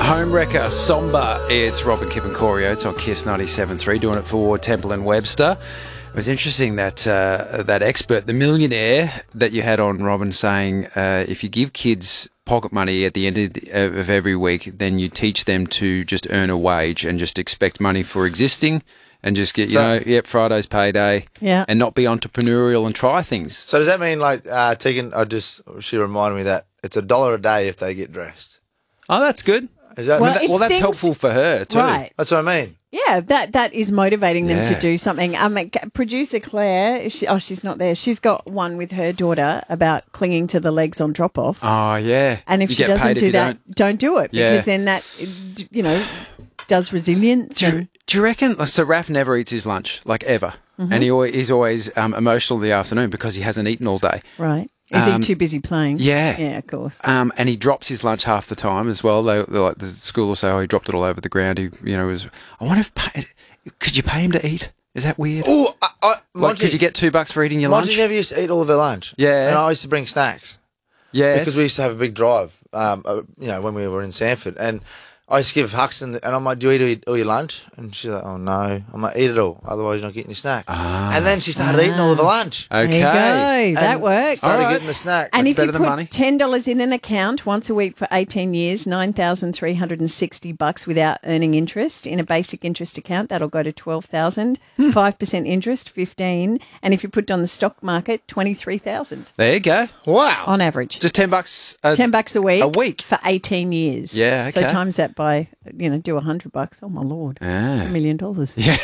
Homewrecker, Somber. It's Robin, Kip and Corey Oates on KISS 97.3, doing it for Temple and Webster. It was interesting that that expert, the millionaire that you had on, Robin, saying if you give kids pocket money at the end of every week, then you teach them to just earn a wage and just expect money for existing and just get, Friday's payday and not be entrepreneurial and try things. So does that mean, like, Tegan, she reminded me that it's $1 a day if they get dressed? Oh, that's good. Is that, that's helpful for her too. Right. That's what I mean. Yeah, that is motivating them to do something. Producer Claire, she's not there. She's got one with her daughter about clinging to the legs on drop-off. Oh, yeah. And if she doesn't do that, don't do it. Yeah. Because then that, does resilience. Do you reckon? So Raph never eats his lunch, like ever. Mm-hmm. And he's always emotional in the afternoon because he hasn't eaten all day. Right. Is he too busy playing? Yeah. Yeah, of course. And he drops his lunch half the time as well. Like the school will say, oh, he dropped it all over the ground. He, was... I wonder if... Could you pay him to eat? Is that weird? Oh, could you get $2 for eating your lunch? Monty never used to eat all of her lunch. Yeah. And I used to bring snacks. Yeah. Because we used to have a big drive, when we were in Sanford. And I used to give Huxton, and I'm like, do you eat all your lunch? And she's like, oh, no. I'm like, eat it all, otherwise you're not getting your snack. And then she started eating all of the lunch. Okay. There you go. That works. Started getting the snack. And if you put money. $10 in an account once a week for 18 years, $9,360 without earning interest in a basic interest account, that'll go to $12,000. 5% interest, $15,000. And if you put it on the stock market, $23,000 There you go. Wow. on average. Just $10. $10 a week. A week. for 18 years. Yeah, So okay. times that by, do $100. Oh my Lord. Ah. It's $1 million. Yeah.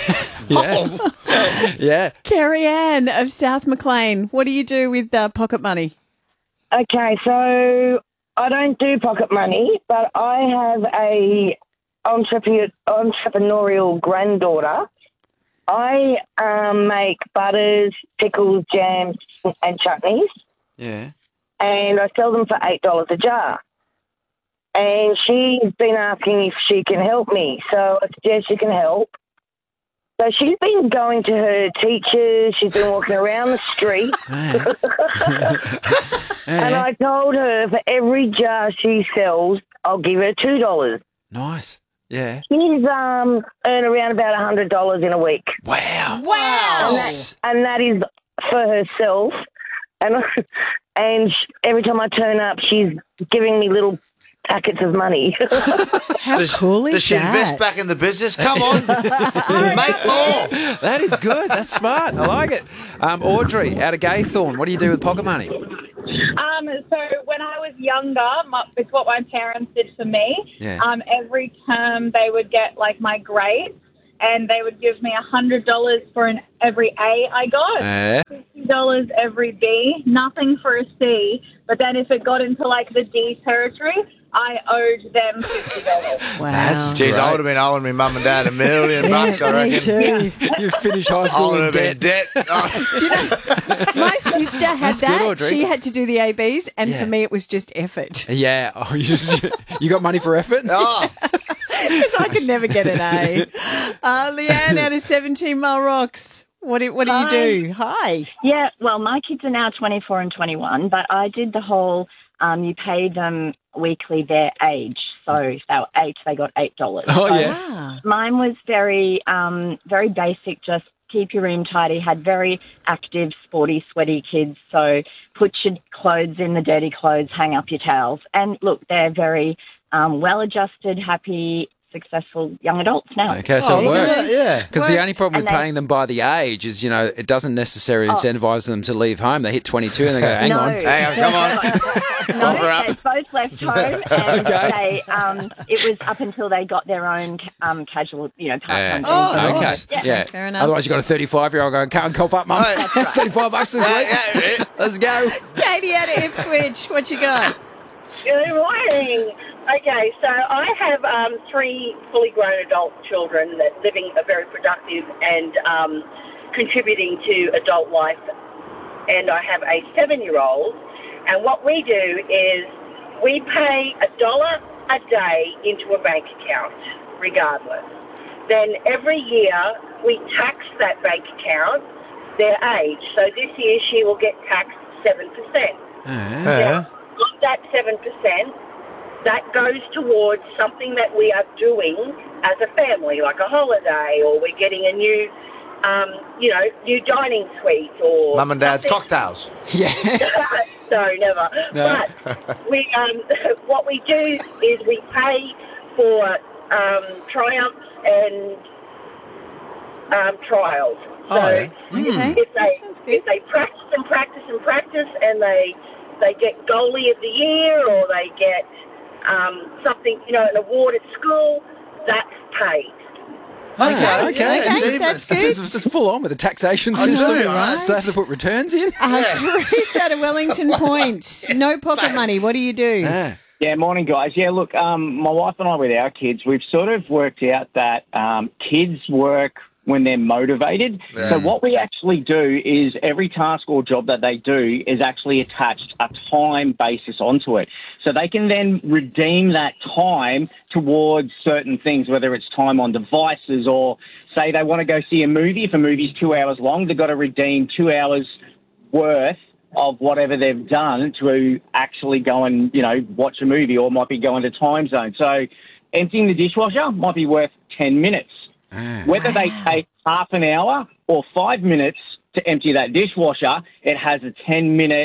Yeah. Carrie Ann of South Maclean, what do you do with pocket money? Okay, so I don't do pocket money, but I have a entrepreneurial granddaughter. I make butters, pickles, jams, and chutneys, Yeah. and I sell them for $8 a jar. And she's been asking if she can help me, so I suggest she can help. So she's been going to her teachers, she's been walking around the street, and I told her for every jar she sells, I'll give her $2. Nice. Yeah. She's earn around about $100 in a week. Wow. And that is for herself. And every time I turn up, she's giving me little packets of money. How cool is Does she that? invest back in the business? Come on. Make more. That is good. That's smart. I like it. Audrey, out of Gaythorne, what do you do with pocket money? So when I was younger, it's what my parents did for me. Yeah. Every term they would get like my grades, and they would give me $100 for every A I got, $50 every B, nothing for a C. But then if it got into like the D territory, I owed them $50. Wow. That's Jeez, great. I would have been owing me mum and dad $1 million bucks, I reckon. Me too. You finished high I school would in have been debt. in debt. My sister had That's good, that. Audrey. She had to do the ABs, and Yeah. for me, it was just effort. Yeah. Oh, you got money for effort? Oh, Because I could never get an A. Leanne out of 17 Mile Rocks. What do you do? Hi. Yeah, well, my kids are now 24 and 21, but I did the whole, you pay them weekly their age. So if they were 8, they got $8. Oh, So yeah. Ah. mine was very basic, just keep your room tidy, had very active, sporty, sweaty kids. So put your clothes in the dirty clothes, hang up your towels. And look, they're very well-adjusted, happy, successful young adults now. Okay, so it look at works. that, yeah. Because the only problem with And they- paying them by the age is, it doesn't necessarily incentivise them to leave home. They hit 22 and they go, hang on. Hang on, come on. No, Offer up. they both left home, and it was up until they got their own casual, part-time. Oh, thing. Okay. nice. Yeah. Fair enough. Otherwise, you've got a 35-year-old going, can't cough up, mum. Hey. That's $35 this week. Let's go. Katie out of Ipswich. What you got? Good morning. Okay, so I have 3 fully grown adult children that living a very productive and contributing to adult life. And I have a 7-year-old. And what we do is we pay $1 a day into a bank account, regardless. Then every year we tax that bank account, their age. So this year she will get taxed 7%. Now, of that 7%, that goes towards something that we are doing as a family, like a holiday, or we're getting a new, new dining suite, or Mum and Dad's something. cocktails. Yeah. No, never. No. But we, what we do is we pay for triumphs and trials. So Okay, if that sounds good. they practice and practice and practice, and they get goalie of the year, or they get something, an award at school, that's paid. Okay. that's good. It's full on with the taxation I know, system. right? So they have to put returns in. Chris out of Wellington Point. No pocket money. What do you do? Yeah. Yeah, morning, guys. Yeah, look, my wife and I with our kids, we've sort of worked out that kids work when they're motivated. Yeah. So what we actually do is every task or job that they do is actually attached a time basis onto it. So they can then redeem that time towards certain things, whether it's time on devices, or say they want to go see a movie. If a movie's 2 hours long, they've got to redeem 2 hours worth of whatever they've done to actually go and, watch a movie, or might be going to time zone. So emptying the dishwasher might be worth 10 minutes. Whether they take half an hour or 5 minutes to empty that dishwasher, it has a 10-minute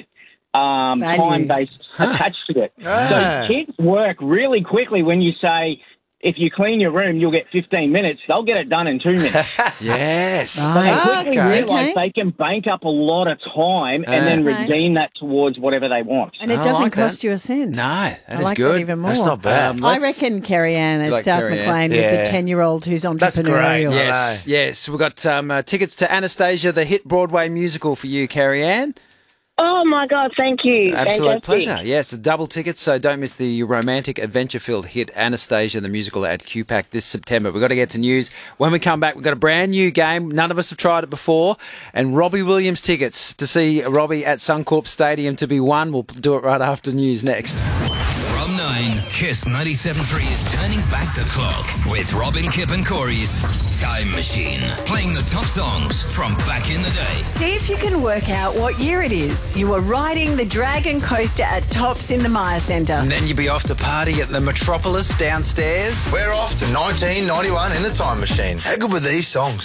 time base attached to it. So kids work really quickly when you say, if you clean your room, you'll get 15 minutes. They'll get it done in 2 minutes. Yes. So they quickly realise they can bank up a lot of time and then redeem that towards whatever they want. And it doesn't cost you a cent. No, that I is like good. that even more. That's not bad. I reckon Carrie Ann of like South Carrie Ann? McLean with Yeah. the 10-year-old who's entrepreneurial. That's great. Yes, yes. We've got tickets to Anastasia, the hit Broadway musical for you, Carrie Ann. Oh, my God, thank you. Absolute Fantastic. pleasure. Yes, a double ticket, so don't miss the romantic, adventure-filled hit Anastasia, the musical at QPAC this September. We've got to get to news. When we come back, we've got a brand new game. None of us have tried it before. And Robbie Williams tickets to see Robbie at Suncorp Stadium to be won. We'll do it right after news next. From 9, Kiss 97.3 is turning back the clock with Robin, Kip and Corey's Time Machine. Playing the top songs from back in the day. See if you can work out what year it is. You were riding the Dragon Coaster at Tops in the Myer Centre. And then you'd be off to party at the Metropolis downstairs. We're off to 1991 in the Time Machine. How good were these songs?